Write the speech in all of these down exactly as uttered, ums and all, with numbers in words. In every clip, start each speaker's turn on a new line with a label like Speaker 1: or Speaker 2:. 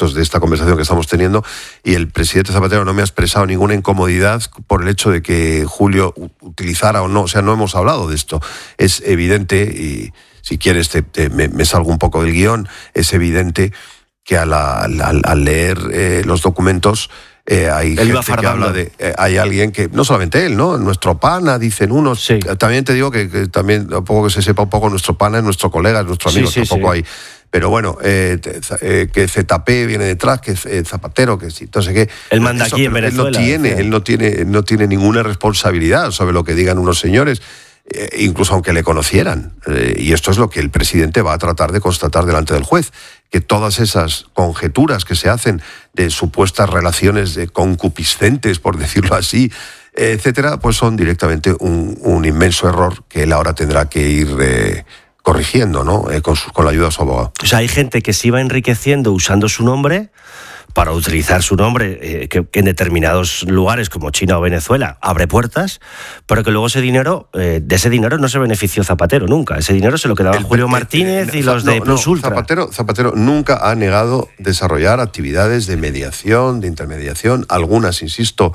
Speaker 1: efectos de esta conversación que estamos teniendo, y el presidente Zapatero no me ha expresado ninguna incomodidad por el hecho de que Julio utilizara o no, o sea, no hemos hablado de esto. Es evidente, y si quieres te, te, me, me salgo un poco del guión, es evidente que al, al, al leer eh, los documentos eh, hay
Speaker 2: él
Speaker 1: gente que habla de... Eh, hay alguien que, no solamente él, ¿no? Nuestro pana, dicen unos.
Speaker 2: Sí.
Speaker 1: También te digo que, que también, tampoco que se sepa un poco, nuestro pana es nuestro colega, es nuestro amigo,
Speaker 2: sí, sí,
Speaker 1: tampoco
Speaker 2: sí.
Speaker 1: hay... Pero bueno, eh, eh, que Z P viene detrás, que eh, Zapatero, que sí, entonces qué.
Speaker 2: Él manda aquí en Venezuela.
Speaker 1: Él no tiene, él no tiene, no tiene ninguna responsabilidad sobre lo que digan unos señores, eh, incluso aunque le conocieran. Eh, y esto es lo que el presidente va a tratar de constatar delante del juez, que todas esas conjeturas que se hacen de supuestas relaciones de concupiscentes, por decirlo así, etcétera, pues son directamente un, un inmenso error que él ahora tendrá que ir eh, corrigiendo, ¿no? Eh, con, su, con la ayuda de su abogado.
Speaker 2: O sea, hay gente que se iba enriqueciendo usando su nombre para utilizar su nombre, eh, que, que en determinados lugares como China o Venezuela abre puertas, pero que luego ese dinero, eh, de ese dinero no se benefició Zapatero nunca. Ese dinero se lo quedaba el, Julio Martínez el, el, y los no, de Plus no, Ultra.
Speaker 1: Zapatero, Zapatero nunca ha negado desarrollar actividades de mediación, de intermediación, algunas, insisto,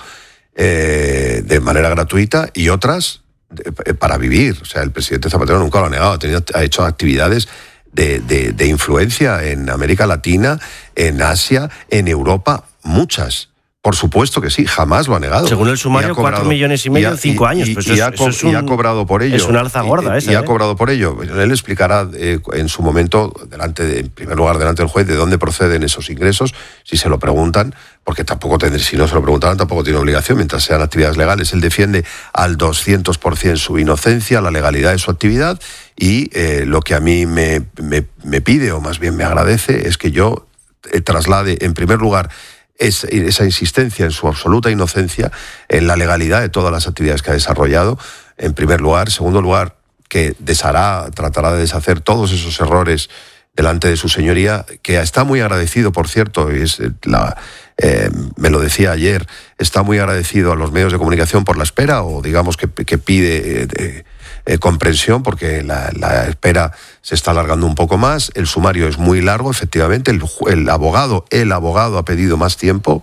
Speaker 1: eh, de manera gratuita y otras de, para vivir. O sea, el presidente Zapatero nunca lo ha negado, ha, tenido, ha hecho actividades De, de, de influencia en América Latina, en Asia, en Europa, muchas. Por supuesto que sí, jamás lo ha negado.
Speaker 2: Según el sumario, cuatro millones y medio en cinco años.
Speaker 1: Y,
Speaker 2: pues
Speaker 1: y,
Speaker 2: eso,
Speaker 1: ha,
Speaker 2: eso es un,
Speaker 1: y ha cobrado por ello.
Speaker 2: Es una alza gorda
Speaker 1: y,
Speaker 2: esa.
Speaker 1: Y ha
Speaker 2: ¿eh?
Speaker 1: cobrado por ello. Él explicará eh, en su momento, delante de, en primer lugar, delante del juez, de dónde proceden esos ingresos, si se lo preguntan, porque tampoco tendré, si no se lo preguntaran, tampoco tiene obligación, mientras sean actividades legales. Él defiende al doscientos por ciento su inocencia, la legalidad de su actividad, y eh, lo que a mí me, me, me pide, o más bien me agradece, es que yo eh, traslade, en primer lugar, es, esa insistencia en su absoluta inocencia, en la legalidad de todas las actividades que ha desarrollado, en primer lugar. Segundo lugar, que deshará, tratará de deshacer todos esos errores delante de su señoría, que está muy agradecido, por cierto, y es la, eh, me lo decía ayer, está muy agradecido a los medios de comunicación por la espera, o digamos que, que pide eh, eh, comprensión, porque la, la espera se está alargando un poco más. El sumario es muy largo, efectivamente, el, el abogado, el abogado ha pedido más tiempo,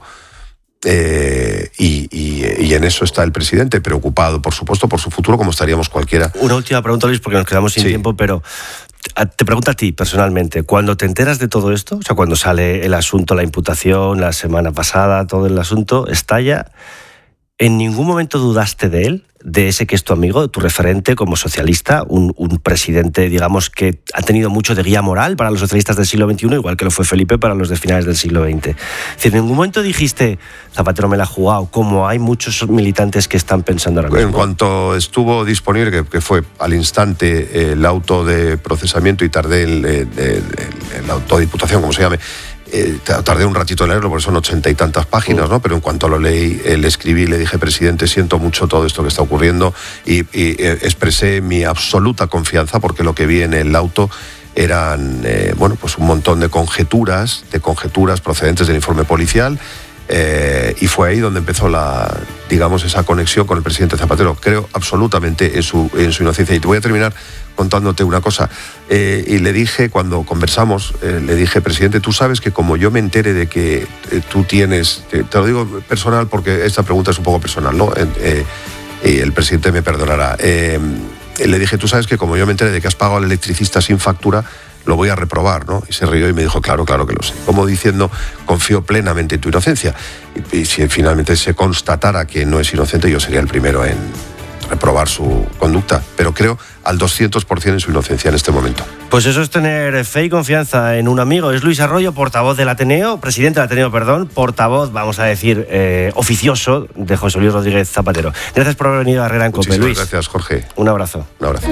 Speaker 1: Eh, y, y, y en eso está el presidente, preocupado, por supuesto, por su futuro, como estaríamos cualquiera.
Speaker 2: Una última pregunta, Luis, porque nos quedamos sin sí. tiempo, pero te pregunto a ti personalmente, cuando te enteras de todo esto, o sea, cuando sale el asunto, la imputación, la semana pasada, todo el asunto estalla, ¿en ningún momento dudaste de él? De ese que es tu amigo, tu referente como socialista, un, un presidente, digamos, que ha tenido mucho de guía moral para los socialistas del siglo veintiuno, igual que lo fue Felipe para los de finales del siglo veinte. Es decir, ¿en ningún momento dijiste, Zapatero me la ha jugado, como hay muchos militantes que están pensando ahora mismo?
Speaker 1: En cuanto estuvo disponible, que, que fue al instante el auto de procesamiento y tardé el, el, el, el auto de diputación, como se llame, Eh, tardé un ratito en leerlo porque son ochenta y tantas páginas, ¿no? Pero en cuanto lo leí, eh, le escribí, le dije, presidente, siento mucho todo esto que está ocurriendo, y, y eh, expresé mi absoluta confianza, porque lo que vi en el auto eran, eh, bueno, pues un montón de conjeturas, de conjeturas procedentes del informe policial, eh, y fue ahí donde empezó la, digamos, esa conexión con el presidente Zapatero. Creo absolutamente en su, en su inocencia. Y te voy a terminar contándote una cosa. Eh, y le dije, cuando conversamos, eh, le dije, presidente, tú sabes que como yo me entere de que eh, tú tienes, te, te lo digo personal porque esta pregunta es un poco personal, ¿no? Eh, eh, el presidente me perdonará. Eh, le dije, tú sabes que como yo me entere de que has pagado al electricista sin factura, lo voy a reprobar, ¿no? Y se rió y me dijo, claro, claro que lo sé. Como diciendo, confío plenamente en tu inocencia. Y, y si finalmente se constatara que no es inocente, yo sería el primero en reprobar su conducta. Pero creo al doscientos por ciento en su inocencia en este momento.
Speaker 2: Pues eso es tener fe y confianza en un amigo. Es Luis Arroyo, portavoz del Ateneo, presidente del Ateneo, perdón, portavoz, vamos a decir, eh, oficioso de José Luis Rodríguez Zapatero. Gracias por haber venido a Herrera en Cope, Luis.
Speaker 1: Gracias, Jorge.
Speaker 2: Un abrazo.
Speaker 1: Un abrazo.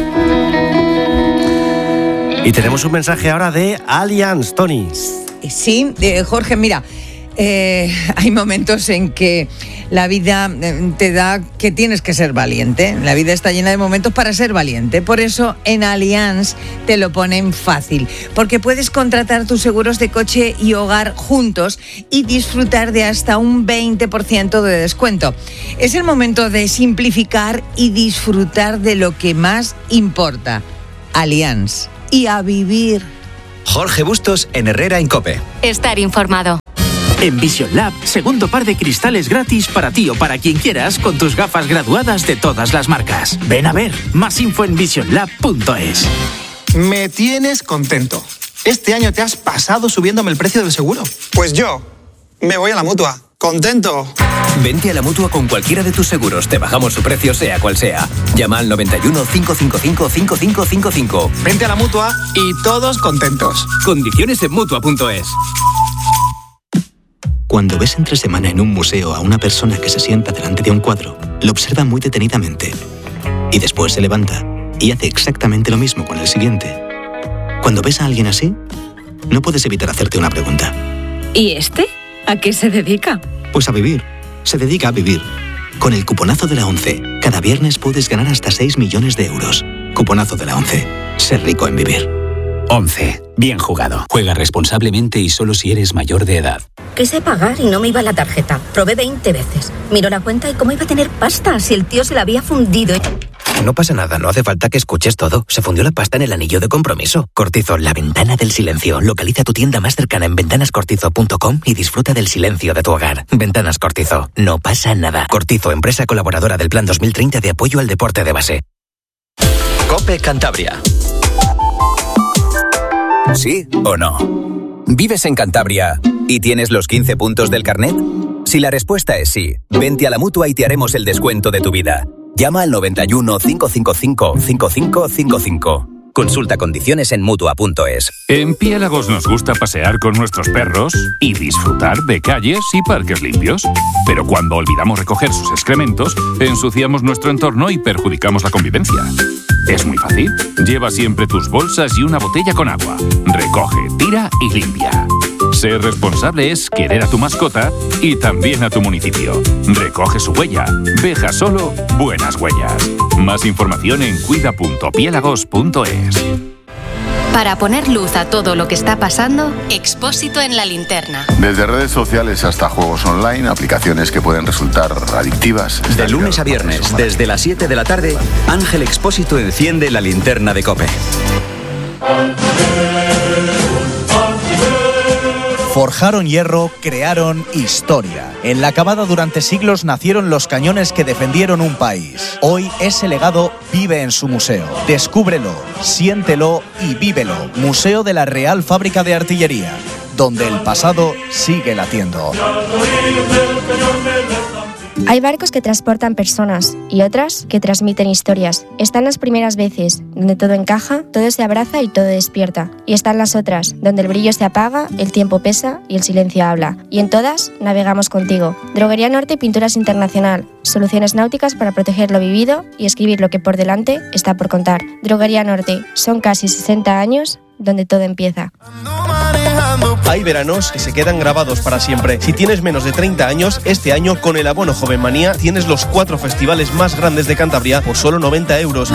Speaker 2: Y tenemos un mensaje ahora de Allianz, Tony.
Speaker 3: Sí, eh, Jorge, mira, eh, hay momentos en que la vida te da que tienes que ser valiente. La vida está llena de momentos para ser valiente. Por eso en Allianz te lo ponen fácil, porque puedes contratar tus seguros de coche y hogar juntos y disfrutar de hasta un veinte por ciento de descuento. Es el momento de simplificar y disfrutar de lo que más importa. Allianz. Y a vivir.
Speaker 4: Jorge Bustos en Herrera en COPE.
Speaker 5: Estar informado.
Speaker 6: En Vision Lab, segundo par de cristales gratis para ti o para quien quieras con tus gafas graduadas de todas las marcas. Ven a ver, más info en vision lab punto es.
Speaker 7: Me tienes contento. Este año te has pasado subiéndome el precio del seguro. Pues yo me voy a la Mutua. ¡Contento!
Speaker 4: Vente a la Mutua con cualquiera de tus seguros. Te bajamos su precio sea cual sea. Llama al noventa y uno, cinco cinco cinco, cinco cinco cinco cinco.
Speaker 7: Vente a la Mutua y todos contentos.
Speaker 4: Condiciones en Mutua punto es.
Speaker 8: Cuando ves entre semana en un museo a una persona que se sienta delante de un cuadro, lo observa muy detenidamente y después se levanta y hace exactamente lo mismo con el siguiente. Cuando ves a alguien así, no puedes evitar hacerte una pregunta.
Speaker 5: ¿Y este? ¿A qué se dedica?
Speaker 8: Pues a vivir. Se dedica a vivir. Con el cuponazo de la ONCE, cada viernes puedes ganar hasta seis millones de euros. Cuponazo de la ONCE. Ser rico en vivir.
Speaker 6: once. Bien jugado. Juega responsablemente y solo si eres mayor de edad.
Speaker 9: Quise pagar y no me iba la tarjeta. Probé veinte veces. Miró la cuenta y cómo iba a tener pasta si el tío se la había fundido.
Speaker 4: No pasa nada, no hace falta que escuches todo. Se fundió la pasta en el anillo de compromiso. Cortizo, la ventana del silencio. Localiza tu tienda más cercana en ventanas cortizo punto com y disfruta del silencio de tu hogar. Ventanas Cortizo. No pasa nada. Cortizo, empresa colaboradora del Plan dos mil treinta de apoyo al deporte de base.
Speaker 10: COPE Cantabria.
Speaker 4: ¿Sí o no? ¿Vives en Cantabria y tienes los quince puntos del carnet? Si la respuesta es sí, vente a la Mutua y te haremos el descuento de tu vida. Llama al noventa y uno, cinco cinco cinco, cinco cinco cinco cinco. Consulta condiciones en Mutua punto es.
Speaker 11: En Piélagos nos gusta pasear con nuestros perros y disfrutar de calles y parques limpios. Pero cuando olvidamos recoger sus excrementos, ensuciamos nuestro entorno y perjudicamos la convivencia. Es muy fácil. Lleva siempre tus bolsas y una botella con agua. Recoge, tira y limpia. Ser responsable es querer a tu mascota y también a tu municipio. Recoge su huella. Deja solo buenas huellas. Más información en cuida punto piélagos punto es.
Speaker 5: Para poner luz a todo lo que está pasando, Expósito en la linterna.
Speaker 12: Desde redes sociales hasta juegos online, aplicaciones que pueden resultar adictivas.
Speaker 4: De lunes a viernes, desde las siete de la tarde, Ángel Expósito enciende la linterna de COPE.
Speaker 13: Forjaron hierro, crearon historia. En la cavada durante siglos nacieron los cañones que defendieron un país. Hoy ese legado vive en su museo. Descúbrelo, siéntelo y vívelo. Museo de la Real Fábrica de Artillería, donde el pasado sigue latiendo.
Speaker 14: Hay barcos que transportan personas y otras que transmiten historias. Están las primeras veces, donde todo encaja, todo se abraza y todo despierta. Y están las otras, donde el brillo se apaga, el tiempo pesa y el silencio habla. Y en todas, navegamos contigo. Droguería Norte Pinturas Internacional. Soluciones náuticas para proteger lo vivido y escribir lo que por delante está por contar. Droguería Norte. Son casi sesenta años donde todo empieza.
Speaker 15: Hay veranos que se quedan grabados para siempre. Si tienes menos de treinta años, este año con el abono Jovenmanía tienes los cuatro festivales más grandes de Cantabria por solo noventa euros.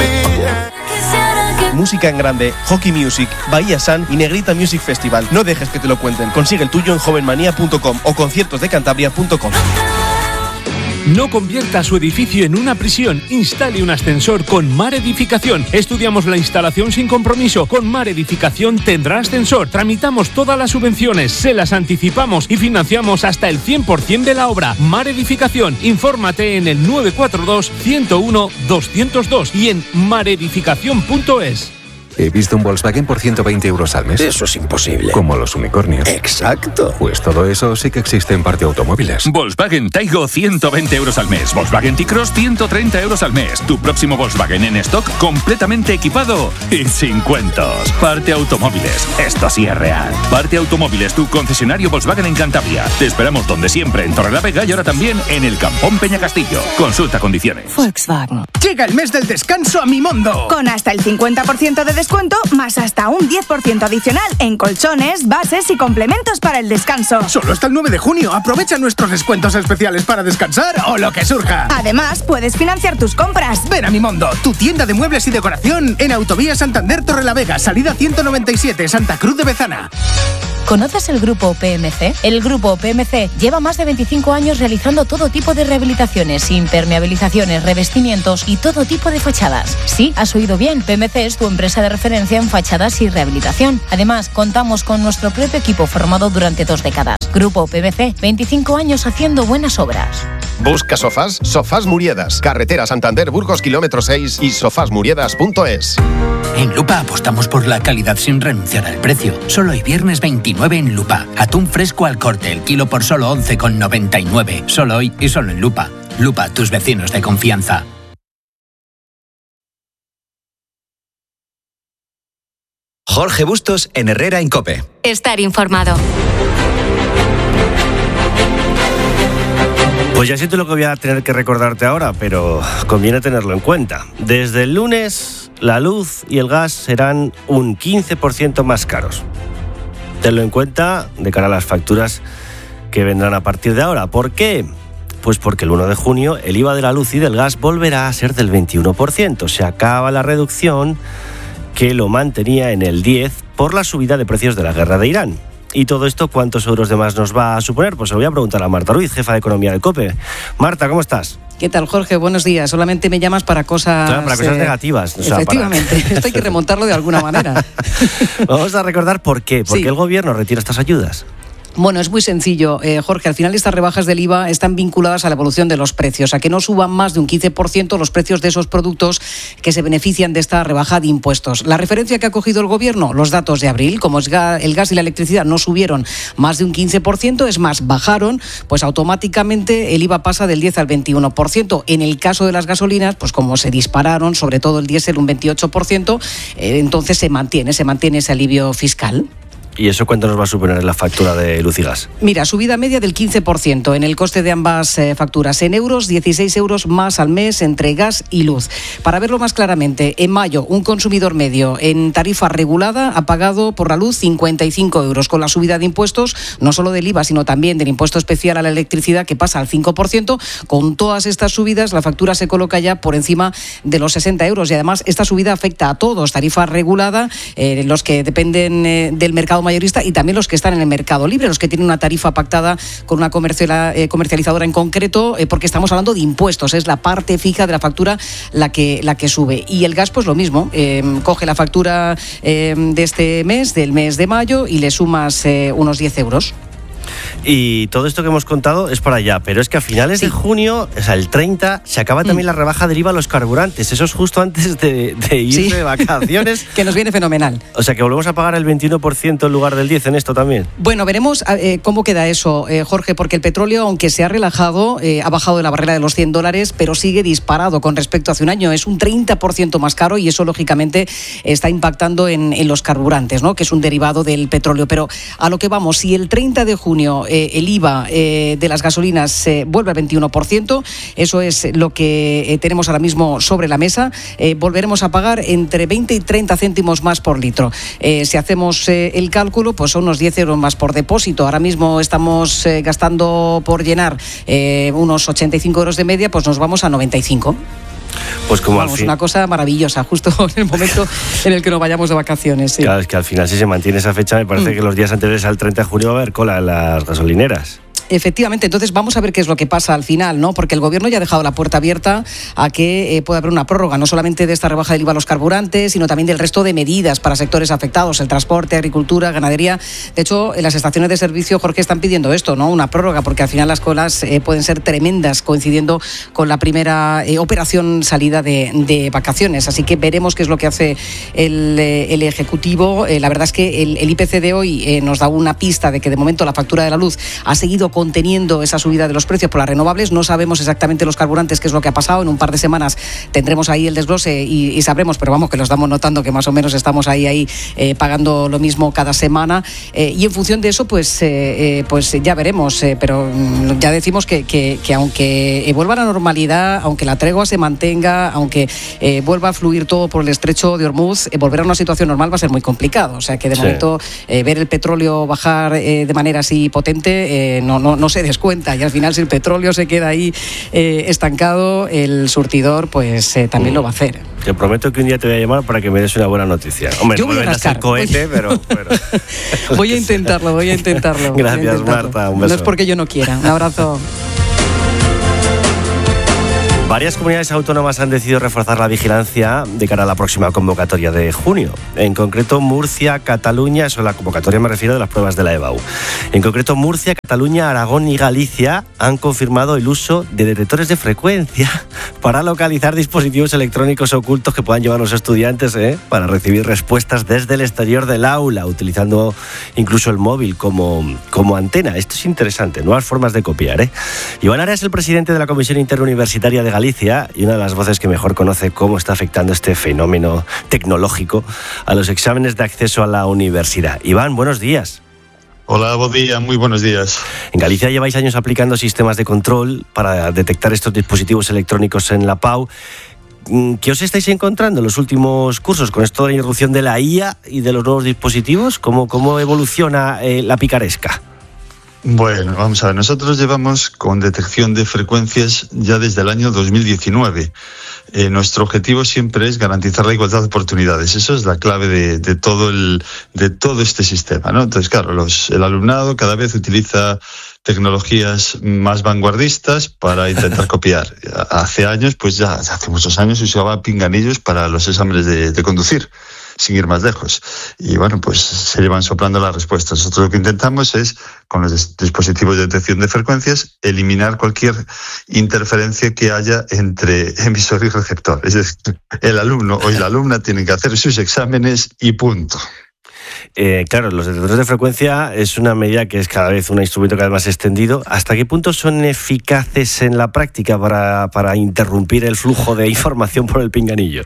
Speaker 15: Música en grande, Hockey Music, Bahía San y Negrita Music Festival. No dejes que te lo cuenten. Consigue el tuyo en jovenmanía punto com o conciertos de cantabria punto com.
Speaker 16: No convierta su edificio en una prisión. Instale un ascensor con Mar Edificación. Estudiamos la instalación sin compromiso. Con Mar Edificación tendrá ascensor. Tramitamos todas las subvenciones, se las anticipamos y financiamos hasta el cien por ciento de la obra. Mar Edificación. Infórmate en el nueve cuatro dos, ciento uno, doscientos dos y en mar edificación punto es.
Speaker 17: He visto un Volkswagen por ciento veinte euros al mes.
Speaker 18: Eso es imposible.
Speaker 17: Como los unicornios.
Speaker 18: Exacto.
Speaker 17: Pues todo eso sí que existe en Parte Automóviles.
Speaker 11: Volkswagen Taigo, ciento veinte euros al mes. Volkswagen T-Cross, ciento treinta euros al mes. Tu próximo Volkswagen en stock, completamente equipado y sin cuentos. Parte Automóviles. Esto sí es real. Parte Automóviles, tu concesionario Volkswagen en Cantabria. Te esperamos donde siempre, en Torrelavega y ahora también en el Campón Peñacastillo. Consulta condiciones.
Speaker 19: Volkswagen.
Speaker 20: Llega el mes del descanso a Mimondo.
Speaker 19: Con hasta el cincuenta por ciento de descuento más hasta un diez por ciento adicional en colchones, bases y complementos para el descanso.
Speaker 20: Solo hasta el nueve de junio. Aprovecha nuestros descuentos especiales para descansar o lo que surja.
Speaker 19: Además, puedes financiar tus compras.
Speaker 20: Ven a Mimondo, tu tienda de muebles y decoración en Autovía Santander Torrelavega, salida ciento noventa y siete, Santa Cruz de Bezana.
Speaker 18: ¿Conoces el Grupo P M C? El Grupo P M C lleva más de veinticinco años realizando todo tipo de rehabilitaciones, impermeabilizaciones, revestimientos y todo tipo de fachadas. Sí, has oído bien, P M C es tu empresa de referencia en fachadas y rehabilitación. Además, contamos con nuestro propio equipo formado durante dos décadas. Grupo P M C, veinticinco años haciendo buenas obras.
Speaker 21: ¿Busca sofás? Sofás Muriedas. Carretera Santander Burgos, kilómetro seis y sofás muriedas punto es.
Speaker 22: En Lupa apostamos por la calidad sin renunciar al precio. Solo hoy viernes veintinueve en Lupa. Atún fresco al corte, el kilo por solo once con noventa y nueve. Solo hoy y solo en Lupa. Lupa, tus vecinos de confianza.
Speaker 10: Jorge Bustos en Herrera en COPE.
Speaker 5: Estar informado.
Speaker 2: Pues ya siento lo que voy a tener que recordarte ahora, pero conviene tenerlo en cuenta. Desde el lunes, la luz y el gas serán un quince por ciento más caros. Tenlo en cuenta de cara a las facturas que vendrán a partir de ahora. ¿Por qué? Pues porque el uno de junio el I V A de la luz y del gas volverá a ser del veintiuno por ciento. Se acaba la reducción que lo mantenía en el diez por ciento por la subida de precios de la guerra de Irán. ¿Y todo esto cuántos euros de más nos va a suponer? Pues se lo voy a preguntar a Marta Ruiz, jefa de Economía de COPE. Marta, ¿cómo estás?
Speaker 23: ¿Qué tal, Jorge? Buenos días. Solamente me llamas para cosas...
Speaker 2: Claro, para cosas eh, negativas. O sea,
Speaker 23: efectivamente.
Speaker 2: Para...
Speaker 23: Esto hay que remontarlo de alguna manera.
Speaker 2: Vamos a recordar por qué. ¿Por qué
Speaker 23: sí.
Speaker 2: el gobierno retira estas ayudas?
Speaker 23: Bueno, es muy sencillo, eh, Jorge. Al final estas rebajas del I V A están vinculadas a la evolución de los precios, a que no suban más de un quince por ciento los precios de esos productos que se benefician de esta rebaja de impuestos. La referencia que ha cogido el Gobierno, los datos de abril, como el gas y la electricidad no subieron más de un quince por ciento, es más, bajaron, pues automáticamente el I V A pasa del diez al veintiuno por ciento. En el caso de las gasolinas, pues como se dispararon, sobre todo el diésel un veintiocho por ciento, eh, entonces se mantiene, se mantiene ese alivio fiscal.
Speaker 2: ¿Y eso cuánto nos va a suponer en la factura de luz y gas?
Speaker 23: Mira, subida media del quince por ciento en el coste de ambas eh, facturas. En euros, dieciséis euros más al mes entre gas y luz. Para verlo más claramente, en mayo, un consumidor medio en tarifa regulada ha pagado por la luz cincuenta y cinco euros. Con la subida de impuestos, no solo del I V A, sino también del impuesto especial a la electricidad, que pasa al cinco por ciento. Con todas estas subidas, la factura se coloca ya por encima de los sesenta euros. Y además, esta subida afecta a todos. Tarifa regulada, eh, los que dependen eh, del mercado mayorista y también los que están en el mercado libre, los que tienen una tarifa pactada con una comercializadora en concreto, eh, porque estamos hablando de impuestos, es la parte fija de la factura la que, la que sube. Y el gas, pues lo mismo, eh, coge la factura eh, de este mes, del mes de mayo, y le sumas eh, unos diez euros.
Speaker 2: Y todo esto que hemos contado es para allá, pero es que a finales sí. de junio, o sea, el treinta, se acaba también mm. la rebaja del I V A a los carburantes. Eso es justo antes de, de ir sí. de vacaciones.
Speaker 23: Que nos viene fenomenal.
Speaker 2: O sea, que volvemos a pagar el veintiuno por ciento en lugar del diez por ciento en esto también.
Speaker 23: Bueno, veremos eh, cómo queda eso, eh, Jorge, porque el petróleo, aunque se ha relajado, eh, ha bajado de la barrera de los cien dólares, pero sigue disparado con respecto a hace un año. Es un treinta por ciento más caro y eso, lógicamente, está impactando en, en los carburantes, ¿no? Que es un derivado del petróleo. Pero a lo que vamos, si el treinta de junio eh, el I V A eh, de las gasolinas eh, vuelve al veintiuno por ciento, eso es lo que eh, tenemos ahora mismo sobre la mesa, eh, volveremos a pagar entre veinte y treinta céntimos más por litro. Eh, si hacemos eh, el cálculo, pues son unos diez euros más por depósito. Ahora mismo estamos eh, gastando por llenar eh, unos ochenta y cinco euros de media, pues nos vamos a noventa y cinco.
Speaker 2: Pues como
Speaker 23: Vamos,
Speaker 2: al fin...
Speaker 23: una cosa maravillosa, justo en el momento en el que nos vayamos de vacaciones. Sí.
Speaker 2: Claro, es que al final si se mantiene esa fecha, me parece mm. que los días anteriores al treinta de junio va a haber cola en las gasolineras.
Speaker 23: Efectivamente, entonces vamos a ver qué es lo que pasa al final, ¿no? Porque el Gobierno ya ha dejado la puerta abierta a que eh, pueda haber una prórroga, no solamente de esta rebaja del I V A a los carburantes, sino también del resto de medidas para sectores afectados, el transporte, agricultura, ganadería. De hecho, en las estaciones de servicio, Jorge, están pidiendo esto, ¿no? Una prórroga, porque al final las colas eh, pueden ser tremendas, coincidiendo con la primera eh, operación salida de, de vacaciones. Así que veremos qué es lo que hace el, eh, el Ejecutivo. Eh, la verdad es que el, el I P C de hoy eh, nos da una pista de que de momento la factura de la luz ha seguido conteniendo esa subida de los precios por las renovables. No sabemos exactamente los carburantes qué es lo que ha pasado. En un par de semanas tendremos ahí el desglose y, y sabremos, pero vamos, que lo estamos notando, que más o menos estamos ahí, ahí eh, pagando lo mismo cada semana. Eh, y en función de eso, pues, eh, eh, pues ya veremos. Eh, pero ya decimos que, que, que aunque vuelva a la normalidad, aunque la tregua se mantenga, aunque eh, vuelva a fluir todo por el estrecho de Hormuz, eh, volver a una situación normal va a ser muy complicado. O sea que de sí. momento eh, ver el petróleo bajar eh, de manera así potente eh, no, no no, no se descuenta y al final si el petróleo se queda ahí eh, estancado, el surtidor pues eh, también mm. lo va a hacer.
Speaker 2: Te prometo que un día te voy a llamar para que me des una buena noticia. Hombre,
Speaker 23: yo
Speaker 2: no
Speaker 23: voy a rascar.
Speaker 2: El cohete, pero, pero...
Speaker 23: voy a intentarlo, voy a intentarlo.
Speaker 2: Gracias,
Speaker 23: voy a intentarlo.
Speaker 2: Marta, un beso.
Speaker 23: No es porque yo no quiera. Un abrazo.
Speaker 2: Varias comunidades autónomas han decidido reforzar la vigilancia de cara a la próxima convocatoria de junio. En concreto, Murcia, Cataluña, eso, la convocatoria me refiero de las pruebas de la E B A U. En concreto, Murcia, Cataluña, Aragón y Galicia han confirmado el uso de detectores de frecuencia para localizar dispositivos electrónicos ocultos que puedan llevar los estudiantes ¿eh? para recibir respuestas desde el exterior del aula, utilizando incluso el móvil como, como antena. Esto es interesante, nuevas formas de copiar. ¿eh? Iván Ara es el presidente de la Comisión Interuniversitaria de Galicia y una de las voces que mejor conoce cómo está afectando este fenómeno tecnológico a los exámenes de acceso a la universidad. Iván, buenos días.
Speaker 1: Hola, buen día, muy buenos días.
Speaker 2: En Galicia lleváis años aplicando sistemas de control para detectar estos dispositivos electrónicos en la P A U. ¿Qué os estáis encontrando en los últimos cursos con esto de la irrupción de la I A y de los nuevos dispositivos? ¿Cómo, cómo evoluciona eh, la picaresca?
Speaker 1: Bueno, vamos a ver, nosotros llevamos con detección de frecuencias ya desde el año dos mil diecinueve. Eh, nuestro objetivo siempre es garantizar la igualdad de oportunidades. Eso es la clave de, de todo el de todo este sistema, ¿no? Entonces, claro, los, el alumnado cada vez utiliza tecnologías más vanguardistas para intentar copiar. Hace años, pues ya hace muchos años se usaba pinganillos para los exámenes de, de conducir, sin ir más lejos. Y bueno, pues se llevan soplando las respuestas. Nosotros lo que intentamos es, con los dispositivos de detección de frecuencias, eliminar cualquier interferencia que haya entre emisor y receptor. Es decir, el alumno o la alumna tienen que hacer sus exámenes y punto.
Speaker 2: Eh, claro, los detectores de frecuencia es una medida que es cada vez un instrumento cada vez más extendido. ¿Hasta qué punto son eficaces en la práctica para, para interrumpir el flujo de información por el pinganillo?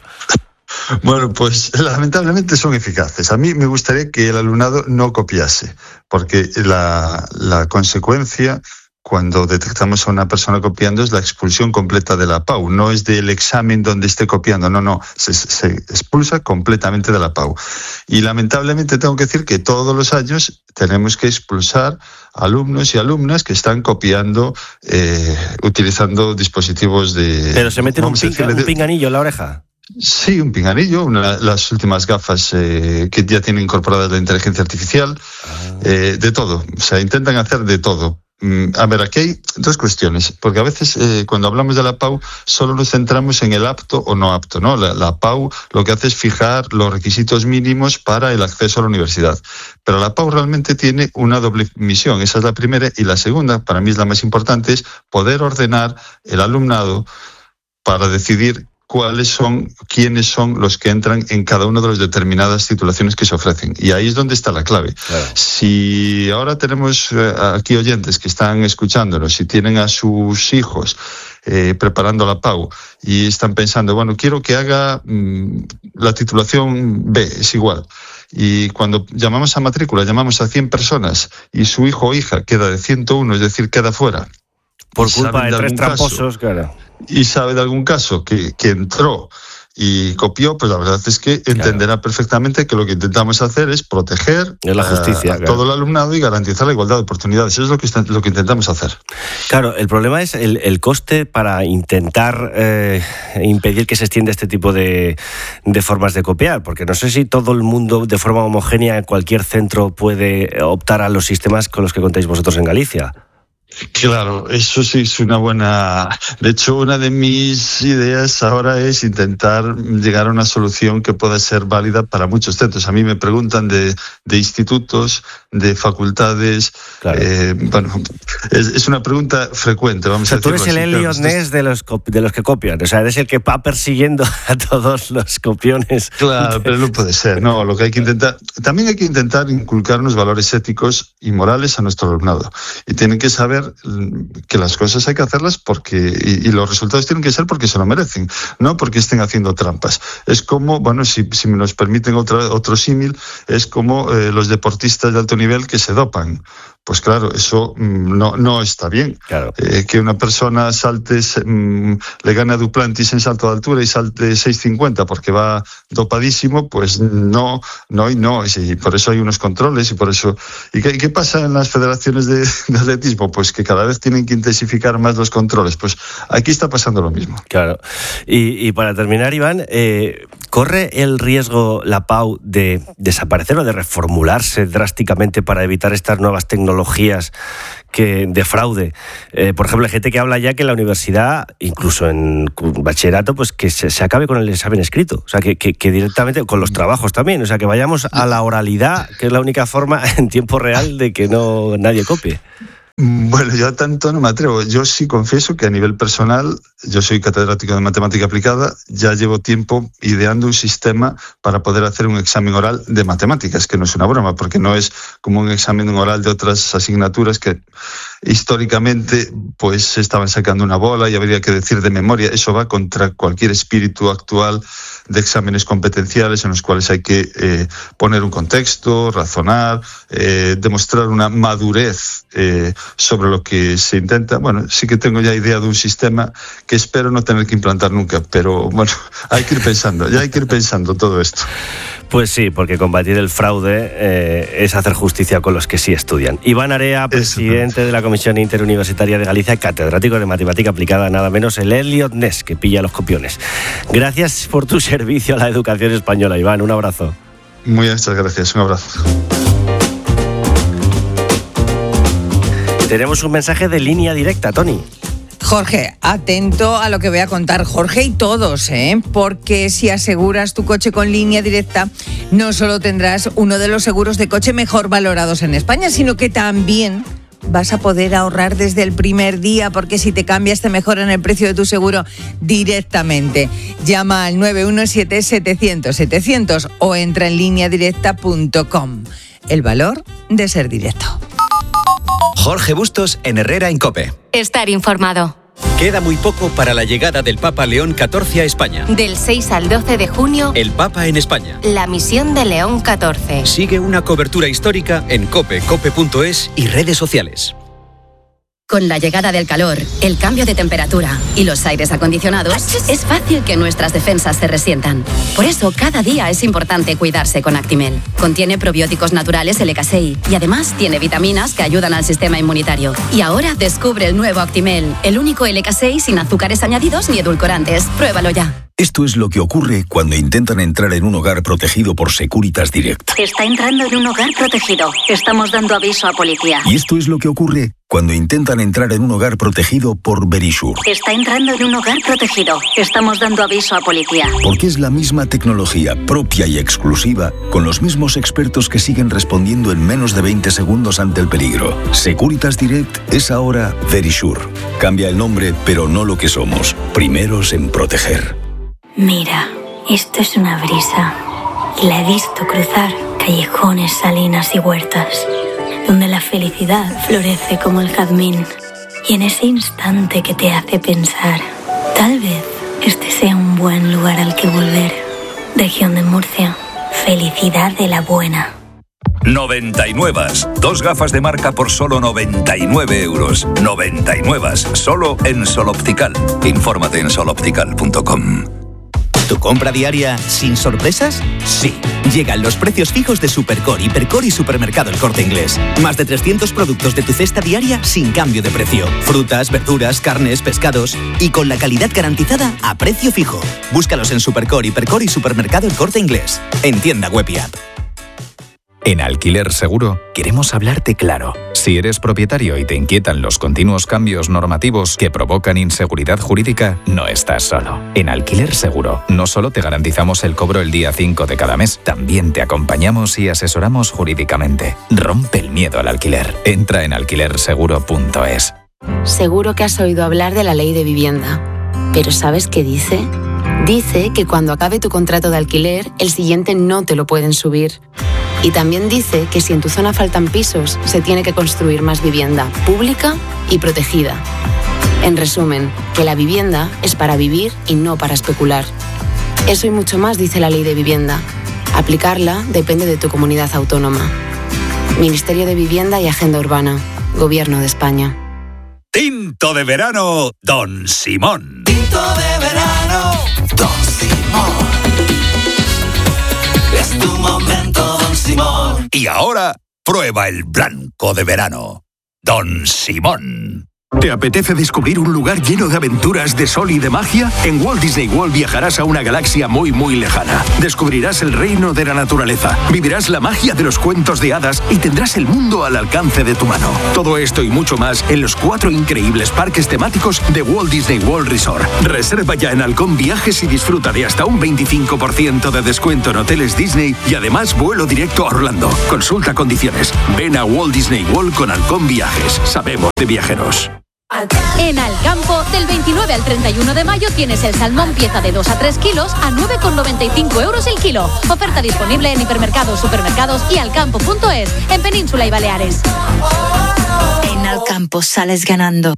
Speaker 1: Bueno, pues lamentablemente son eficaces. A mí me gustaría que el alumnado no copiase, porque la, la consecuencia cuando detectamos a una persona copiando es la expulsión completa de la P A U. No es del examen donde esté copiando, no, no, se, se expulsa completamente de la P A U. Y lamentablemente tengo que decir que todos los años tenemos que expulsar alumnos y alumnas que están copiando eh, utilizando dispositivos de...
Speaker 2: ¿Pero se meten un, pinga, un pinganillo en la oreja?
Speaker 1: Sí, un pinganillo, una, las últimas gafas eh, que ya tienen incorporadas la inteligencia artificial, ah. eh, de todo, o sea, intentan hacer de todo. A ver, aquí hay dos cuestiones, porque a veces eh, cuando hablamos de la P A U solo nos centramos en el apto o no apto, ¿no? La, la P A U lo que hace es fijar los requisitos mínimos para el acceso a la universidad, pero la P A U realmente tiene una doble misión, esa es la primera, y la segunda, para mí es la más importante, es poder ordenar el alumnado para decidir cuáles son, quiénes son los que entran en cada una de las determinadas titulaciones que se ofrecen. Y ahí es donde está la clave. Claro. Si ahora tenemos eh, aquí oyentes que están escuchándonos, si tienen a sus hijos eh, preparando la P A U y están pensando, bueno, quiero que haga mmm, la titulación B, es igual. Y cuando llamamos a matrícula, llamamos a cien personas y su hijo o hija queda de ciento uno, es decir, queda fuera.
Speaker 2: Por culpa de, de tres tramposos, claro.
Speaker 1: Y sabe de algún caso que, que entró y copió, pues la verdad es que entenderá claro. perfectamente que lo que intentamos hacer es proteger
Speaker 2: es la justicia,
Speaker 1: a, a
Speaker 2: claro.
Speaker 1: todo el alumnado y garantizar la igualdad de oportunidades. Eso es lo que, lo que intentamos hacer.
Speaker 2: Claro, el problema es el, el coste para intentar eh, impedir que se extienda este tipo de, de formas de copiar, porque no sé si todo el mundo de forma homogénea en cualquier centro puede optar a los sistemas con los que contáis vosotros en Galicia.
Speaker 1: Claro, eso sí es una buena... De hecho, una de mis ideas ahora es intentar llegar a una solución que pueda ser válida para muchos centros. A mí me preguntan de, de institutos, de facultades... Claro. Eh, bueno, es, es una pregunta frecuente, vamos o sea, a decirlo así.
Speaker 2: Tú eres el Elliot Ness de los, de los que copian, o sea, eres el que va persiguiendo a todos los copiones.
Speaker 1: Claro, pero no puede ser, no, lo que hay que intentar... También hay que intentar inculcar unos valores éticos y morales a nuestro alumnado. Y tienen que saber que las cosas hay que hacerlas porque y, y los resultados tienen que ser porque se lo merecen, no porque estén haciendo trampas. Es como, bueno, si, si me nos permiten otra, otro símil, es como eh, los deportistas de alto nivel que se dopan, pues claro, eso mmm, no, no está bien.
Speaker 2: Claro.
Speaker 1: Eh, que una persona salte, mmm, le gane a Duplantis en salto de altura y salte seis cincuenta porque va dopadísimo, pues no, no y no. Y por eso hay unos controles y por eso... ¿Y qué, qué pasa en las federaciones de, de atletismo? Pues que cada vez tienen que intensificar más los controles. Pues aquí está pasando lo mismo.
Speaker 2: Claro. Y, y para terminar, Iván, eh, ¿corre el riesgo la P A U de desaparecer o de reformularse drásticamente para evitar estas nuevas tecnologías que de fraude? Eh, por ejemplo, hay gente que habla ya que en la universidad, incluso en bachillerato, pues que se, se acabe con el examen escrito. O sea, que, que, que directamente con los trabajos también. O sea, que vayamos a la oralidad, que es la única forma en tiempo real de que no nadie copie.
Speaker 1: Bueno, yo a tanto no me atrevo. Yo sí confieso que a nivel personal, yo soy catedrático de matemática aplicada, ya llevo tiempo ideando un sistema para poder hacer un examen oral de matemáticas, que no es una broma, porque no es como un examen oral de otras asignaturas que históricamente pues se estaban sacando una bola y habría que decir de memoria. Eso va contra cualquier espíritu actual de exámenes competenciales en los cuales hay que eh, poner un contexto, razonar, eh, demostrar una madurez eh, sobre lo que se intenta. Bueno, sí que tengo ya idea de un sistema que espero no tener que implantar nunca, pero bueno, hay que ir pensando, ya hay que ir pensando todo esto.
Speaker 2: Pues sí, porque combatir el fraude eh, es hacer justicia con los que sí estudian. Iván Area, presidente de la Comisión Interuniversitaria de Galicia, catedrático de Matemática Aplicada, nada menos el Elliot Ness, que pilla los copiones. Gracias por tu servicio a la educación española, Iván. Un abrazo.
Speaker 1: Muchas gracias, un abrazo.
Speaker 2: Tenemos un mensaje de línea directa, Tony.
Speaker 3: Jorge, atento a lo que voy a contar, Jorge y todos, ¿eh? Porque si aseguras tu coche con Línea Directa, no solo tendrás uno de los seguros de coche mejor valorados en España, sino que también vas a poder ahorrar desde el primer día, porque si te cambias te mejoran el precio de tu seguro directamente. Llama al nueve uno siete, setecientos, setecientos o entra en línea directa punto com. El valor de ser directo.
Speaker 10: Jorge Bustos en Herrera en COPE.
Speaker 5: Estar informado.
Speaker 10: Queda muy poco para la llegada del Papa León catorce a España.
Speaker 5: Del seis al doce de junio,
Speaker 10: El Papa en España.
Speaker 5: la misión de León catorce.
Speaker 10: Sigue una cobertura histórica en cope, cope punto es y redes sociales.
Speaker 7: Con la llegada del calor, el cambio de temperatura y los aires acondicionados, es fácil que nuestras defensas se resientan. Por eso, cada día es importante cuidarse con Actimel. Contiene probióticos naturales L K seis y además tiene vitaminas que ayudan al sistema inmunitario. Y ahora descubre el nuevo Actimel, el único L K seis sin azúcares añadidos ni edulcorantes. Pruébalo ya.
Speaker 8: Esto es lo que ocurre cuando intentan entrar en un hogar protegido por Securitas Direct.
Speaker 9: Está entrando en un hogar protegido. Estamos dando aviso a policía.
Speaker 8: Y esto es lo que ocurre cuando intentan entrar en un hogar protegido por Verisure.
Speaker 9: Está entrando en un hogar protegido. Estamos dando aviso a policía.
Speaker 8: Porque es la misma tecnología propia y exclusiva, con los mismos expertos que siguen respondiendo en menos de veinte segundos ante el peligro. Securitas Direct es ahora Verisure. Cambia el nombre, pero no lo que somos. Primeros en proteger.
Speaker 9: Mira, esto es una brisa. Y la he visto cruzar callejones, salinas y huertas, donde la felicidad florece como el jazmín. Y en ese instante que te hace pensar, tal vez este sea un buen lugar al que volver. Región de Murcia, felicidad de la buena.
Speaker 24: noventa y nueve. Dos gafas de marca por solo noventa y nueve euros. noventa y nueve. Solo en Sol Optical. Infórmate en sol optical punto com.
Speaker 25: ¿Tu compra diaria sin sorpresas? Sí. Llegan los precios fijos de Supercore, Hipercore y Supermercado El Corte Inglés. Más de trescientos productos de tu cesta diaria sin cambio de precio. Frutas, verduras, carnes, pescados y con la calidad garantizada a precio fijo. Búscalos en Supercore, Hipercore y Supermercado El Corte Inglés. En tienda web y app.
Speaker 26: En Alquiler Seguro queremos hablarte claro. Si eres propietario y te inquietan los continuos cambios normativos que provocan inseguridad jurídica, no estás solo. En Alquiler Seguro no solo te garantizamos el cobro el día cinco de cada mes, también te acompañamos y asesoramos jurídicamente. Rompe el miedo al alquiler. Entra en alquiler seguro punto es.
Speaker 27: Seguro que has oído hablar de la ley de vivienda. ¿Pero sabes qué dice? Dice que cuando acabe tu contrato de alquiler, el siguiente no te lo pueden subir. Y también dice que si en tu zona faltan pisos, se tiene que construir más vivienda pública y protegida. En resumen, que la vivienda es para vivir y no para especular. Eso y mucho más dice la ley de vivienda. Aplicarla depende de tu comunidad autónoma. Ministerio de Vivienda y Agenda Urbana. Gobierno de España.
Speaker 24: Tinto de verano, Don Simón.
Speaker 4: Tinto de verano, Don Simón. Es tu momento, Don Simón.
Speaker 24: Y ahora, prueba el blanco de verano, Don Simón.
Speaker 6: ¿Te apetece descubrir un lugar lleno de aventuras, de sol y de magia? En Walt Disney World viajarás a una galaxia muy muy lejana. Descubrirás el reino de la naturaleza, vivirás la magia de los cuentos de hadas y tendrás el mundo al alcance de tu mano. Todo esto y mucho más en los cuatro increíbles parques temáticos de Walt Disney World Resort. Reserva ya en Halcón Viajes y disfruta de hasta un veinticinco por ciento de descuento en hoteles Disney y además vuelo directo a Orlando. Consulta condiciones. Ven a Walt Disney World con Halcón Viajes. Sabemos de viajeros.
Speaker 12: En Alcampo, del veintinueve al treinta y uno de mayo tienes el salmón pieza de dos a tres kilos a nueve con noventa y cinco euros el kilo. Oferta disponible en hipermercados, supermercados y alcampo punto es, en Península y Baleares.
Speaker 9: En Alcampo sales ganando.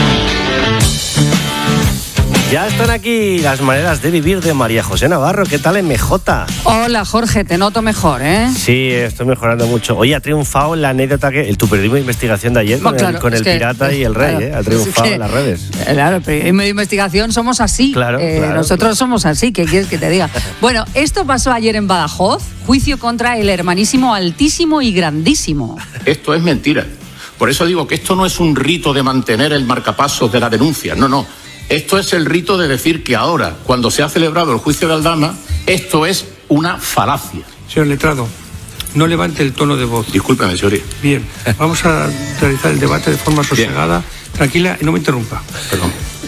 Speaker 2: Ya están aquí las maneras de vivir de María José Navarro. ¿Qué tal, M J?
Speaker 23: Hola, Jorge, te noto mejor, ¿eh?
Speaker 2: Sí, estoy mejorando mucho. Oye, ha triunfado la anécdota que el tu periodismo de investigación de ayer
Speaker 23: no,
Speaker 2: con,
Speaker 23: claro,
Speaker 2: el, con el
Speaker 23: que,
Speaker 2: pirata y el rey,
Speaker 23: claro,
Speaker 2: ¿eh? Ha triunfado
Speaker 23: que,
Speaker 2: en las redes.
Speaker 23: Claro, el periodismo de investigación somos así.
Speaker 2: Claro,
Speaker 23: eh,
Speaker 2: claro
Speaker 23: Nosotros
Speaker 2: claro.
Speaker 23: somos así, ¿qué quieres que te diga? Bueno, esto pasó ayer en Badajoz, juicio contra el hermanísimo altísimo y grandísimo.
Speaker 13: Esto es mentira. Por eso digo que esto no es un rito de mantener el marcapasos de la denuncia, no, no. Esto es el rito de decir que ahora, cuando se ha celebrado el juicio de Aldama, esto es una falacia.
Speaker 14: Señor letrado, no levante el tono de voz.
Speaker 13: Discúlpeme, señoría.
Speaker 14: Bien, vamos a realizar el debate de forma sosegada, Bien. tranquila y no me interrumpa.
Speaker 13: Perdón.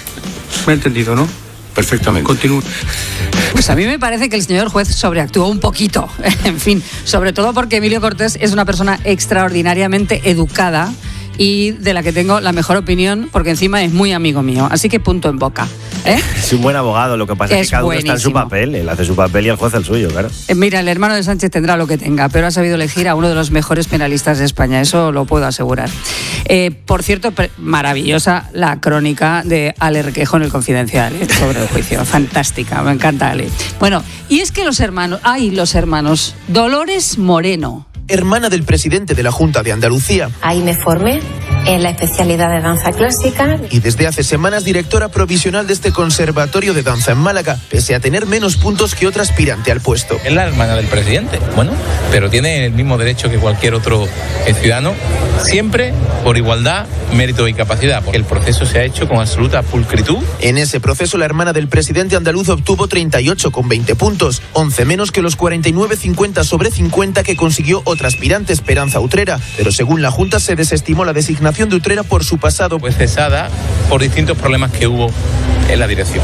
Speaker 14: Me ha entendido, ¿no?
Speaker 13: Perfectamente.
Speaker 14: Continúe.
Speaker 23: Pues a mí me parece que el señor juez sobreactuó un poquito. En fin, sobre todo porque Emilio Cortés es una persona extraordinariamente educada y de la que tengo la mejor opinión, porque encima es muy amigo mío. Así que punto en boca. ¿eh?
Speaker 2: Es un buen abogado, lo que pasa es, es que cada uno está en su papel. Él hace su papel y el juez el suyo, claro.
Speaker 23: Eh, mira, el hermano de Sánchez tendrá lo que tenga, pero ha sabido elegir a uno de los mejores penalistas de España, eso lo puedo asegurar. Eh, por cierto, maravillosa la crónica de Ale Requejo en El Confidencial, ¿eh? sobre el juicio. Fantástica, me encanta Ale. Bueno, y es que los hermanos, ay, los hermanos, Dolores Moreno,
Speaker 15: hermana del presidente de la Junta de Andalucía.
Speaker 16: Ahí me formé en la especialidad de danza clásica.
Speaker 15: Y desde hace semanas directora provisional de este conservatorio de danza en Málaga, pese a tener menos puntos que otra aspirante al puesto.
Speaker 28: Es la hermana del presidente, bueno, pero tiene el mismo derecho que cualquier otro ciudadano, siempre por igualdad, mérito y capacidad, porque el proceso se ha hecho con absoluta pulcritud.
Speaker 15: En ese proceso la hermana del presidente andaluz obtuvo treinta y ocho con veinte puntos, once menos que los cuarenta y nueve cincuenta sobre cincuenta que consiguió otra aspirante, Esperanza Utrera, pero según la Junta se desestimó la designación de Utrera por su pasado.
Speaker 28: Pues cesada por distintos problemas que hubo en la dirección.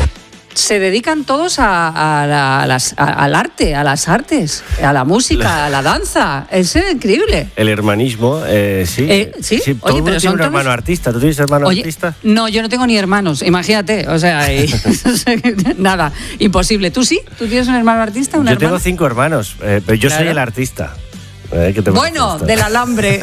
Speaker 23: Se dedican todos a, a la, a las, a, al arte, a las artes, a la música, a la danza. Es increíble.
Speaker 2: El hermanismo, eh, sí.
Speaker 23: Eh, sí.
Speaker 2: sí. Todo
Speaker 23: Oye, pero
Speaker 2: tiene un
Speaker 23: todos...
Speaker 2: hermano artista. ¿Tú tienes hermano
Speaker 23: Oye,
Speaker 2: artista?
Speaker 23: No, yo no tengo ni hermanos. Imagínate, o sea, y... nada, imposible. ¿Tú sí? ¿Tú tienes un hermano artista? ¿Una
Speaker 2: yo
Speaker 23: hermana?
Speaker 2: tengo cinco hermanos, eh, pero yo
Speaker 23: claro.
Speaker 2: soy el artista. Eh,
Speaker 23: bueno, del alambre.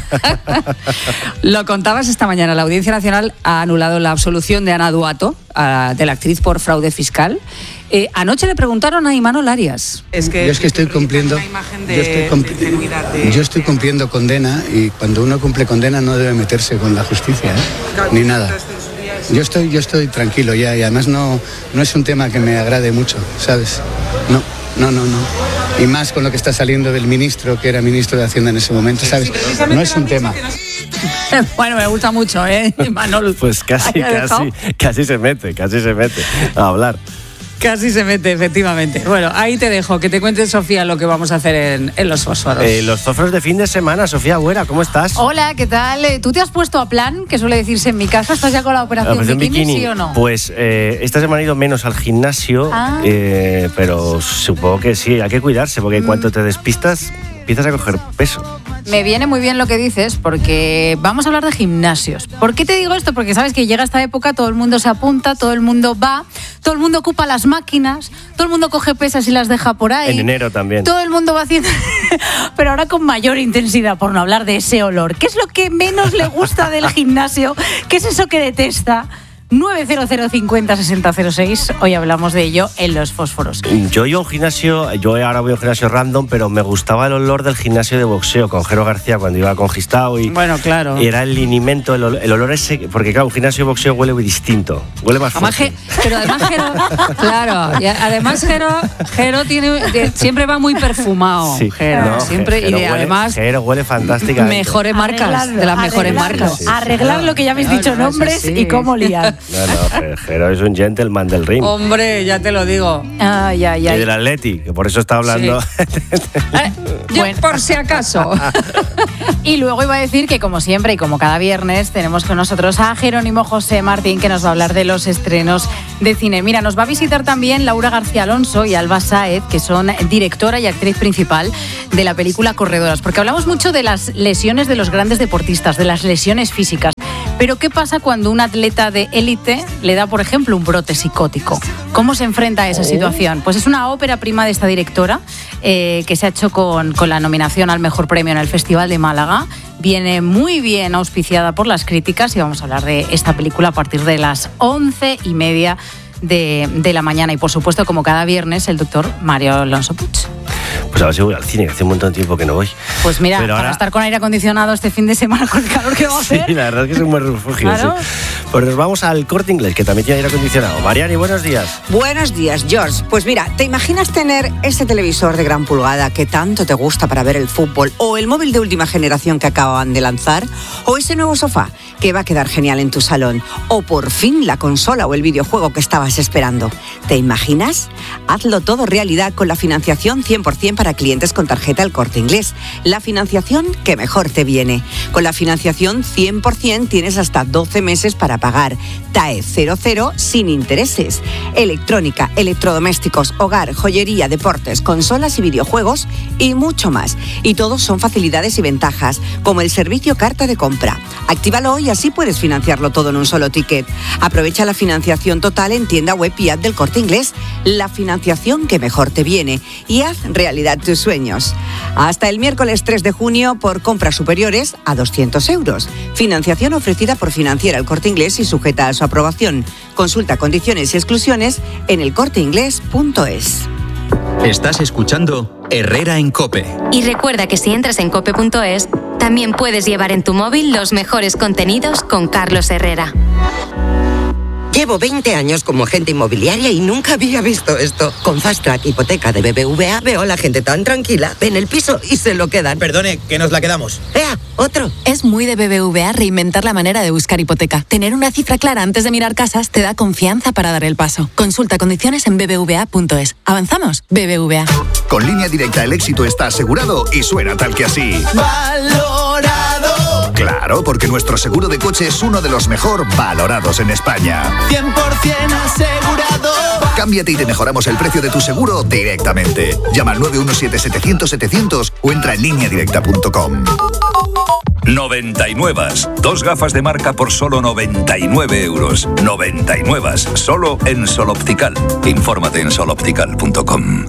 Speaker 23: Lo contabas esta mañana. La Audiencia Nacional ha anulado la absolución de Ana Duato, a, de la actriz por fraude fiscal. Eh, anoche le preguntaron a Imanol Arias.
Speaker 29: Es que, yo es que estoy cumpliendo. De, yo, estoy cumpli- de... yo estoy cumpliendo condena y cuando uno cumple condena no debe meterse con la justicia, ¿eh? Ni nada. Yo estoy, yo estoy tranquilo ya y además no, no es un tema que me agrade mucho, ¿sabes? No. No, no, no. Y más con lo que está saliendo del ministro, que era ministro de Hacienda en ese momento, ¿sabes? No es un tema.
Speaker 23: Bueno, me gusta mucho, ¿eh, Manol?
Speaker 2: Pues casi, casi, casi se mete, casi se mete a hablar.
Speaker 23: Casi se mete, efectivamente. Bueno, ahí te dejo, que te cuente, Sofía, lo que vamos a hacer en, en los fósforos.
Speaker 2: Eh, los fósforos de fin de semana, Sofía Güera, ¿cómo estás?
Speaker 30: Hola, ¿qué tal? ¿Tú te has puesto a plan, que suele decirse en mi casa? ¿Estás ya con la operación, operación bikini, bikini, sí o no?
Speaker 2: Pues eh, esta semana he ido menos al gimnasio, ah. eh, pero supongo que sí, hay que cuidarse, porque en mm. cuanto te despistas, empiezas a coger peso.
Speaker 30: Me viene muy bien lo que dices, porque vamos a hablar de gimnasios. ¿Por qué te digo esto? Porque sabes que llega esta época, todo el mundo se apunta, todo el mundo va, todo el mundo ocupa las máquinas, todo el mundo coge pesas y las deja por ahí.
Speaker 2: En enero también.
Speaker 30: Todo el mundo va haciendo... Pero ahora con mayor intensidad, por no hablar de ese olor. ¿Qué es lo que menos le gusta del gimnasio? ¿Qué es eso que detesta? nueve cero cero cincuenta sesenta cero seis. Hoy hablamos de ello en Los Fósforos.
Speaker 2: Yo iba a un gimnasio, yo ahora voy a un gimnasio random, pero me gustaba el olor del gimnasio de boxeo con Jero García cuando iba con Gistao y
Speaker 30: bueno, claro.
Speaker 2: Y era el linimento, el olor, el olor ese, porque claro, un gimnasio de boxeo huele muy distinto, huele más
Speaker 30: además,
Speaker 2: fuerte.
Speaker 30: Je, pero además Jero, claro, y además Jero, Jero tiene, siempre va muy perfumado. Sí, Jero,
Speaker 2: no,
Speaker 30: siempre
Speaker 2: Jero
Speaker 30: y de,
Speaker 2: huele,
Speaker 30: además
Speaker 2: Jero huele fantásticamente.
Speaker 30: Mejores marcas, arreglarlo, de las mejores arreglarlo, marcas.
Speaker 2: Sí, sí.
Speaker 30: Arreglarlo, que ya habéis no, dicho no, nombres sí, sí. y cómo liar.
Speaker 2: No, no, Jero es un gentleman del ring.
Speaker 30: Hombre, ya te lo digo. Ay, ay, ay.
Speaker 2: Y del Atleti, que por eso está hablando.
Speaker 30: Sí. eh, yo, bueno. Por si acaso. Y luego iba a decir que, como siempre y como cada viernes, tenemos con nosotros a Jerónimo José Martín, que nos va a hablar de los estrenos de cine. Mira, nos va a visitar también Laura García Alonso y Alba Sáez, que son directora y actriz principal de la película Corredoras, porque hablamos mucho de las lesiones de los grandes deportistas, de las lesiones físicas. Pero ¿qué pasa cuando un atleta de élite le da, por ejemplo, un brote psicótico? ¿Cómo se enfrenta a esa situación? Pues es una ópera prima de esta directora eh, que se ha hecho con, con la nominación al mejor premio en el Festival de Málaga. Viene muy bien auspiciada por las críticas y vamos a hablar de esta película a partir de las once y media de, de la mañana. Y por supuesto, como cada viernes, el doctor Mario Alonso Puig.
Speaker 2: Pues a ver si voy al cine, que hace un montón de tiempo que no voy.
Speaker 30: Pues mira,
Speaker 2: Pero
Speaker 30: para
Speaker 2: ahora...
Speaker 30: estar con aire acondicionado este fin de semana con el calor que va a hacer.
Speaker 2: Sí, la verdad es que es un buen refugio.
Speaker 30: Claro.
Speaker 2: Sí. Pues nos vamos al Corte Inglés, que también tiene aire acondicionado. Mariani, buenos días.
Speaker 1: Buenos días, George. Pues mira, ¿te imaginas tener ese televisor de gran pulgada que tanto te gusta para ver el fútbol? ¿O el móvil de última generación que acaban de lanzar? ¿O ese nuevo sofá que va a quedar genial en tu salón? ¿O por fin la consola o el videojuego que estabas esperando? ¿Te imaginas? Hazlo todo realidad con la financiación cien por ciento para clientes con tarjeta El Corte Inglés. La financiación que mejor te viene. Con la financiación cien por ciento tienes hasta doce meses para pagar. T A E cero cero sin intereses. Electrónica, electrodomésticos, hogar, joyería, deportes, consolas y videojuegos y mucho más. Y todos son facilidades y ventajas, como el servicio carta de compra. Actívalo y así puedes financiarlo todo en un solo ticket. Aprovecha la financiación total en tienda web y app del Corte Inglés. La financiación que mejor te viene. Y haz realidad tus sueños. Hasta el miércoles tres de junio por compras superiores a doscientos euros. Financiación ofrecida por Financiera El Corte Inglés y sujeta a su aprobación. Consulta condiciones y exclusiones en el corte inglés punto es.
Speaker 25: Estás escuchando Herrera en COPE.
Speaker 3: Y recuerda que si entras en cope punto es, también puedes llevar en tu móvil los mejores contenidos con Carlos Herrera.
Speaker 5: Llevo veinte años como agente inmobiliaria y nunca había visto esto. Con Fast Track Hipoteca de B B V A veo a la gente tan tranquila. Ven el piso y se lo quedan.
Speaker 11: Perdone, que nos la quedamos.
Speaker 5: ¡Ea! ¡Otro!
Speaker 17: Es muy de B B V A reinventar la manera de buscar hipoteca. Tener una cifra clara antes de mirar casas te da confianza para dar el paso. Consulta condiciones en b b v a punto es. ¿Avanzamos? B B V A.
Speaker 6: Con Línea Directa el éxito está asegurado y suena tal que así.
Speaker 11: ¡Valorado!
Speaker 6: Claro, porque nuestro seguro de coche es uno de los mejor valorados en España.
Speaker 11: cien por ciento asegurado.
Speaker 6: Cámbiate y te mejoramos el precio de tu seguro directamente. Llama al nueve uno siete setecientos setecientos o entra en línea directa punto com.
Speaker 24: noventa y nueve. Dos gafas de marca por solo noventa y nueve euros. noventa y nueve. Solo en Sol Optical. Infórmate en sol optical punto com.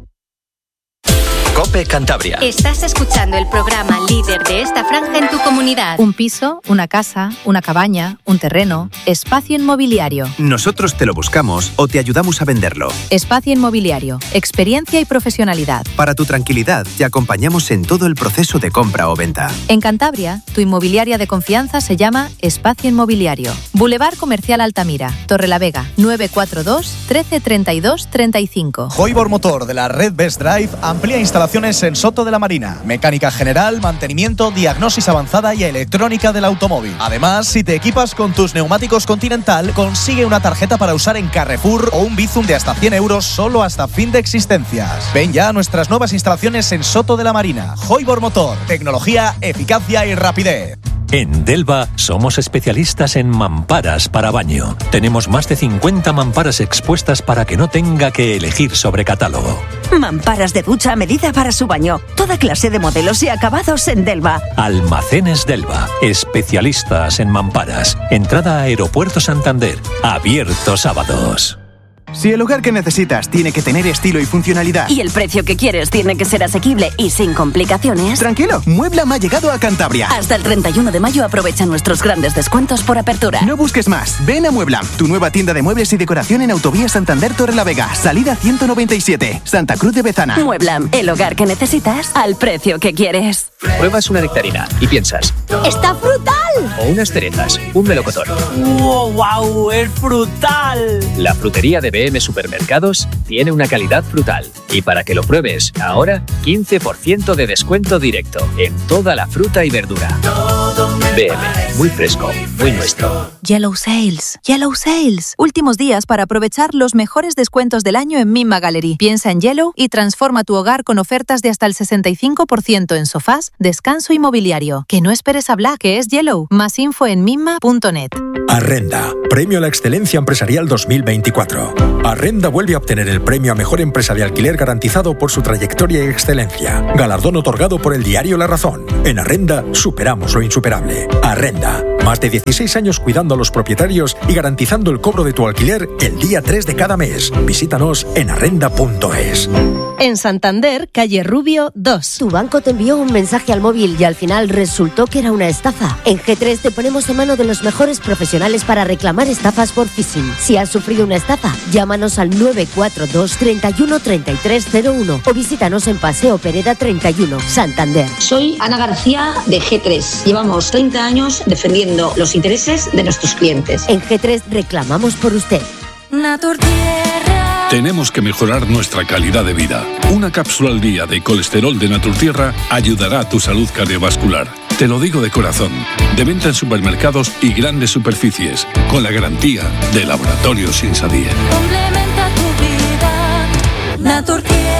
Speaker 25: COPE Cantabria.
Speaker 3: Estás escuchando el programa líder de esta franja en tu comunidad.
Speaker 18: Un piso, una casa, una cabaña, un terreno, espacio inmobiliario.
Speaker 25: Nosotros te lo buscamos o te ayudamos a venderlo.
Speaker 18: Espacio inmobiliario, experiencia y profesionalidad.
Speaker 25: Para tu tranquilidad, te acompañamos en todo el proceso de compra o venta.
Speaker 18: En Cantabria, tu inmobiliaria de confianza se llama Espacio Inmobiliario. Boulevard Comercial Altamira, Torrelavega, nueve cuatro dos, trece treinta y dos, treinta y cinco.
Speaker 19: Hoibor Motor de la red Best Drive amplía instalaciones en Soto de la Marina, mecánica general, mantenimiento, diagnosis avanzada y electrónica del automóvil. Además, si te equipas con tus neumáticos Continental, consigue una tarjeta para usar en Carrefour o un Bizum de hasta cien euros solo hasta fin de existencias. Ven ya a nuestras nuevas instalaciones en Soto de la Marina. Hoibor Motor, tecnología, eficacia y rapidez.
Speaker 20: En Delva somos especialistas en mamparas para baño. Tenemos más de cincuenta mamparas expuestas para que no tenga que elegir sobre catálogo.
Speaker 21: Mamparas de ducha a medida para su baño. Toda clase de modelos y acabados en Delva.
Speaker 20: Almacenes Delva, especialistas en mamparas. Entrada a Aeropuerto Santander, abierto sábados.
Speaker 4: Si el hogar que necesitas tiene que tener estilo y funcionalidad.
Speaker 21: Y el precio que quieres tiene que ser asequible y sin complicaciones.
Speaker 4: Tranquilo, Mueblam ha llegado a Cantabria.
Speaker 21: Hasta el treinta y uno de mayo aprovecha nuestros grandes descuentos por apertura.
Speaker 4: No busques más, ven a Mueblam, tu nueva tienda de muebles y decoración en Autovía Santander Torrelavega, salida ciento noventa y siete, Santa Cruz de Bezana.
Speaker 21: Mueblam, el hogar que necesitas al precio que quieres.
Speaker 7: Pruebas una nectarina y piensas:
Speaker 21: ¡está frutal!
Speaker 7: O unas cerezas, un melocotón.
Speaker 8: ¡Wow, wow! ¡Es frutal!
Speaker 7: La frutería de B M Supermercados tiene una calidad frutal. Y para que lo pruebes, ahora quince por ciento de descuento directo en toda la fruta y verdura. B M, muy fresco, muy nuestro.
Speaker 18: Yellow Sales. Yellow Sales. Últimos días para aprovechar los mejores descuentos del año en Mimma Gallery. Piensa en Yellow y transforma tu hogar con ofertas de hasta el sesenta y cinco por ciento en sofás, descanso y mobiliario. Que no esperes a Black, que es Yellow. Más info en mimma punto net.
Speaker 9: Arrenda, Premio a la Excelencia Empresarial dos mil veinticuatro. Arrenda vuelve a obtener el premio a Mejor Empresa de Alquiler garantizado por su trayectoria y excelencia. Galardón otorgado por el diario La Razón. En Arrenda superamos lo insuperable. Arrenda, más de dieciséis años cuidando a los propietarios y garantizando el cobro de tu alquiler el día tres de cada mes. Visítanos en arrenda punto es.
Speaker 10: En Santander, calle Rubio dos. Tu banco te envió un mensaje al móvil y al final resultó que era una estafa. En G tres te ponemos en mano de los mejores profesionales para reclamar estafas por phishing. Si has sufrido una estafa, llámanos al nueve cuatro dos, treinta y uno, treinta y tres cero uno o visítanos en Paseo Pereda treinta y uno, Santander.
Speaker 12: Soy Ana García de G tres. Llevamos treinta años defendiendo los intereses de nuestros clientes.
Speaker 10: En G tres reclamamos por usted.
Speaker 13: Naturtierra. Tenemos que mejorar nuestra calidad de vida. Una cápsula al día de colesterol de Naturtierra ayudará a tu salud cardiovascular. Te lo digo de corazón. De venta en supermercados y grandes superficies, con la garantía de Laboratorios Insadir.
Speaker 22: Complementa tu vida. Naturtierra.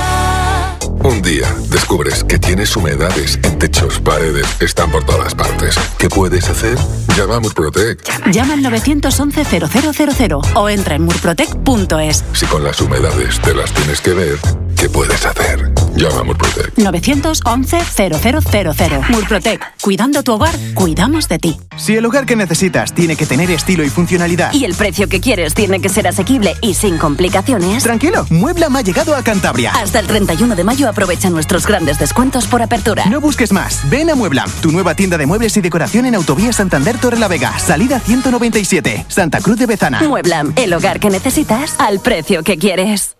Speaker 26: Un día descubres que tienes humedades en techos, paredes, están por todas partes. ¿Qué puedes hacer? Llama a Murprotec.
Speaker 21: Llama al nueve once cero cero cero cero o entra en murprotec punto es.
Speaker 26: Si con las humedades te las tienes que ver, ¿qué puedes hacer? Llama a Murprotec.
Speaker 21: nueve once cero cero cero cero. Murprotec. Cuidando tu hogar, cuidamos de ti.
Speaker 4: Si el hogar que necesitas tiene que tener estilo y funcionalidad.
Speaker 21: Y el precio que quieres tiene que ser asequible y sin complicaciones.
Speaker 4: Tranquilo, Mueblam ha llegado a Cantabria.
Speaker 21: Hasta el treinta y uno de mayo aprovecha nuestros grandes descuentos por apertura.
Speaker 4: No busques más, ven a Mueblam, tu nueva tienda de muebles y decoración en Autovía Santander Torrelavega, salida ciento noventa y siete, Santa Cruz de Bezana.
Speaker 21: Mueblam, el hogar que necesitas al precio que quieres.